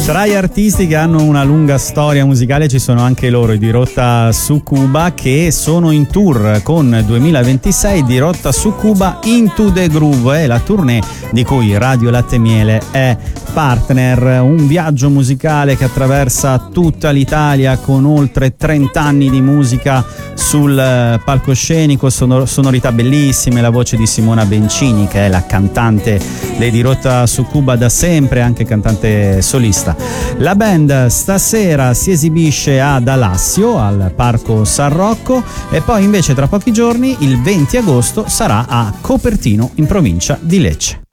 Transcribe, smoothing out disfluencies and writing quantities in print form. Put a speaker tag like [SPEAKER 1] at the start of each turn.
[SPEAKER 1] Tra gli artisti che hanno una lunga storia musicale ci sono anche loro, i Dirotta Succuba, che sono in tour con 2026 Dirotta Succuba Into the Groove, è la tournée di cui Radio Latte e Miele è partner. Un viaggio musicale che attraversa tutta l'Italia con oltre 30 anni di musica sul palcoscenico, sonorità bellissime, la voce di Simona Bencini che è la cantante dei Dirotta Succuba da sempre, anche cantante solista. La band stasera si esibisce ad Alassio al Parco San Rocco e poi invece tra pochi giorni, il 20 agosto, sarà a Copertino in provincia di Lecce.